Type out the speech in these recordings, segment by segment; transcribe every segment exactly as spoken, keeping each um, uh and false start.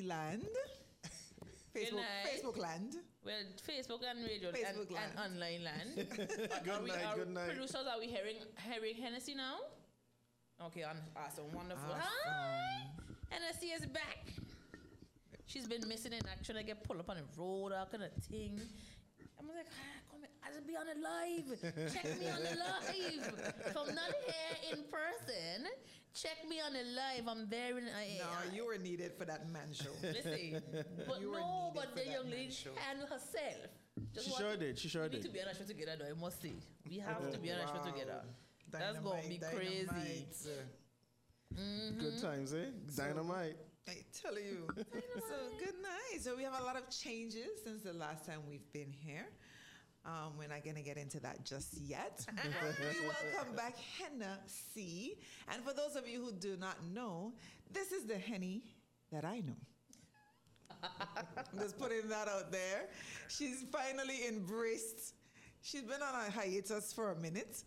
land. Facebook, Facebook land. Well, Facebook and radio Facebook and, land. and online land. Good are we, night, are good night. Producers, are we hearing hearing Hennessy now? Okay, on, awesome, wonderful. Awesome. Hi, Hennessy is back. She's been missing in action. I get pulled up on the road, all kind of thing. I'm like, ah, come here, I'll be on the live. Check me on the live. If I'm not here in person, check me on the live. I'm there in. Uh, No, you were needed for that man show. Listen, but You were no, needed but for the that young man lady show. handled herself. Just She want sure to- did. She sure we did. need to be on a show together, though. I must say, we have to be on a show Wow. together. That's gonna be crazy. Dynamite. Mm-hmm. Good times, eh? Dynamite. I tell you. So good night. So we have a lot of changes since the last time we've been here. Um, we're not going to get into that just yet. But we welcome back Henna C. And for those of you who do not know, this is the Henny that I know. I'm just putting that out there. She's finally embraced. She's been on a hiatus for a minute.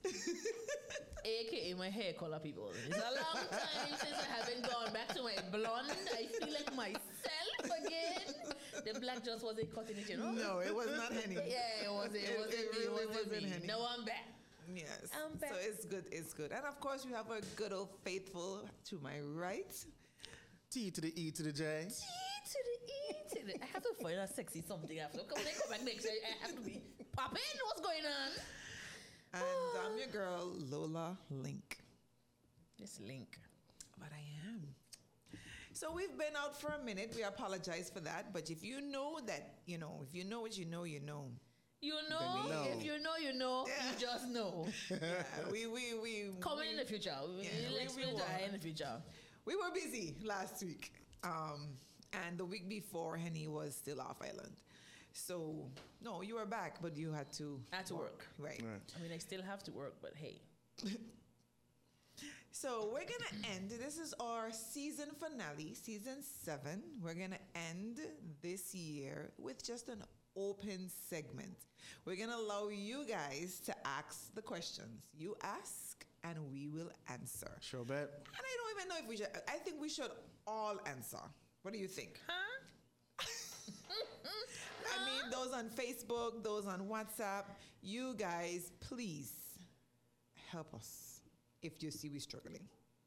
A K A my hair color, people. It's a long time since I haven't gone back to my blonde. I feel like myself again. The black just wasn't cutting it, you know? No, it was not Henny. Yeah, it wasn't. It, It- wasn't. it It, really wasn't, wasn't me. Henny. No, I'm back. Yes. I'm back. So it's good, it's good. And of course, we have our good old faithful to my right. T to the E to the J. T to the E to the. I have to find a sexy something after. Come on, come back next year. I have to be popping. What's going on? And I'm your girl, Lola Link. This link. But I am. So we've been out for a minute. We apologize for that. But if you know that, you know, if you know what you know, you know. You Then know, we know. if you know, you know. Yeah. You just know. Yeah, we, we, we, Coming we, in the future. We Yeah, will we- explain we to her will. in the future. we were busy last week. Um, and the week before, Henny was still off island. So, no, you were back, but you had to... I had to work. Right. Right. I mean, I still have to work, but hey. So we're gonna end. This is our season finale, season seven. We're gonna end this year with just an open segment. We're gonna allow you guys to ask the questions. You ask, and we will answer. Sure bet. And I don't even know if we should. I think we should all answer. What do you think? Huh? I mean, those on Facebook, those on WhatsApp, you guys, please help us if you see we struggling.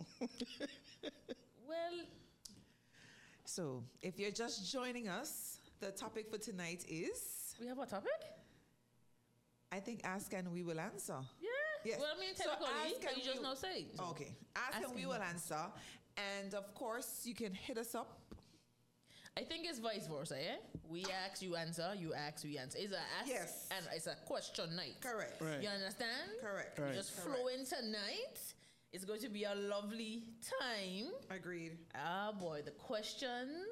Well, So, if you're just joining us, the topic for tonight is, we have a topic? I think, ask and we will answer. Yeah. Yes. Well, I mean, So technically, ask but and you just we- not say. So. Okay, ask, Ask and we and will we- answer. And of course, you can hit us up. I think it's vice versa, yeah? We ask, you answer, you ask, we answer. It's a ask Yes. and it's a question night. Correct. Right. You understand? Correct. Right. Just Correct. flow in tonight. It's going to be a lovely time. Agreed. Ah, boy, the questions